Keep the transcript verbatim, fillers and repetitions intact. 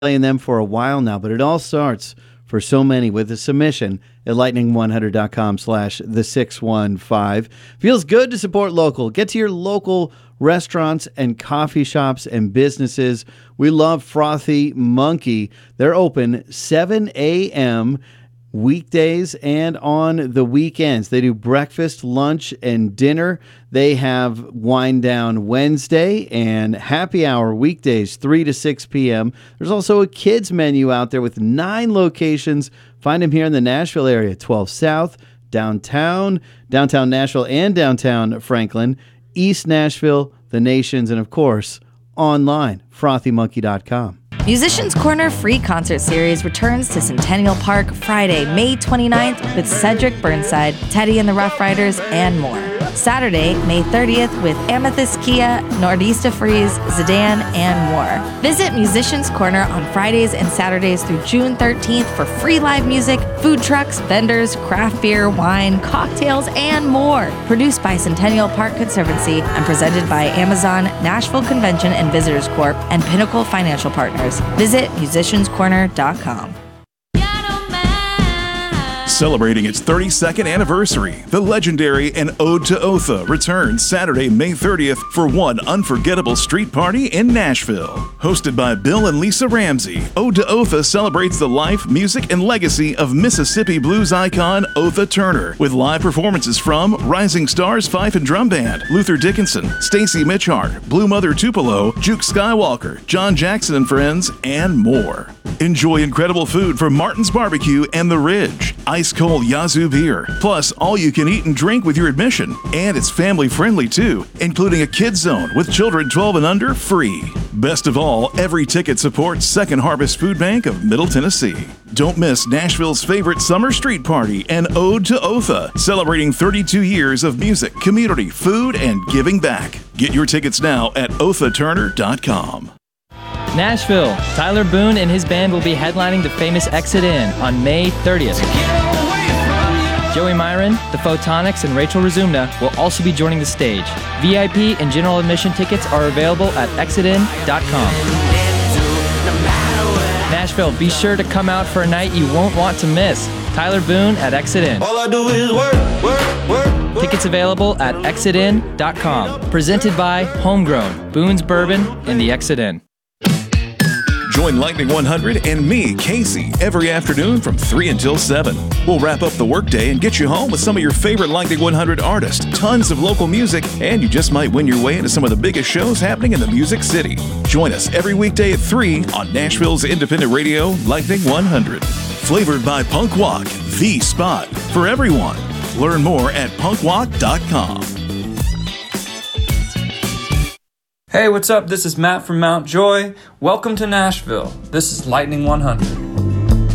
playing them for a while now, but it all starts for so many with a submission at lightning one hundred dot com slash the six one five. Feels good to support local. Get to your local restaurants and coffee shops and businesses. We love Frothy Monkey. They're open seven a.m. weekdays and on the weekends. They do breakfast, lunch, and dinner. They have Wind Down Wednesday and happy hour weekdays, three to six p.m. There's also a kids menu out there with nine locations. Find them here in the Nashville area, twelve South, downtown, downtown Nashville and downtown Franklin, East Nashville, the Nations, and of course, online, frothy monkey dot com. Musicians Corner Free Concert Series returns to Centennial Park Friday, May twenty-ninth with Cedric Burnside, Teddy and the Rough Riders, and more. Saturday, May thirtieth with Amethyst Kia, Nordista Freeze, Zidane, and more. Visit Musicians Corner on Fridays and Saturdays through June thirteenth for free live music, food trucks, vendors, craft beer, wine, cocktails, and more. Produced by Centennial Park Conservancy and presented by Amazon, Nashville Convention and Visitors Corp, and Pinnacle Financial Partners. Visit musicians corner dot com. Celebrating its thirty-second anniversary, the legendary and Ode to Otha returns Saturday, May thirtieth for one unforgettable street party in Nashville. Hosted by Bill and Lisa Ramsey, Ode to Otha celebrates the life, music, and legacy of Mississippi blues icon Otha Turner with live performances from Rising Stars Fife and Drum Band, Luther Dickinson, Stacy Mitchard, Blue Mother Tupelo, Juke Skywalker, John Jackson and Friends, and more. Enjoy incredible food from Martin's Barbecue and The Ridge, ice cold Yazoo beer, plus all you can eat and drink with your admission. And it's family friendly too, including a kids zone with children twelve and under free. Best of all, every ticket supports Second Harvest Food Bank of Middle Tennessee. Don't miss Nashville's favorite summer street party and Ode to Otha, celebrating thirty-two years of music, community, food, and giving back. Get your tickets now at otha turner dot com. Nashville. Tyler Boone and his band will be headlining the famous Exit In on May thirtieth. Joey Myron, the Photonics, and Rachel Razumna will also be joining the stage. V I P and general admission tickets are available at exit in dot com. Nashville, be sure to come out for a night you won't want to miss. Tyler Boone at Exit In. All I do is work, work, work, work. Tickets available at exit in dot com. Presented by Homegrown, Boone's Bourbon, and the Exit In. Join Lightning one hundred and me, Casey, every afternoon from three until seven. We'll wrap up the workday and get you home with some of your favorite Lightning one hundred artists, tons of local music, and you just might win your way into some of the biggest shows happening in the Music City. Join us every weekday at three on Nashville's independent radio, Lightning one hundred. Flavored by Punk Walk, the spot for everyone. Learn more at punk walk dot com. Hey, what's up? This is Matt from Mount Joy. Welcome to Nashville. This is Lightning one hundred.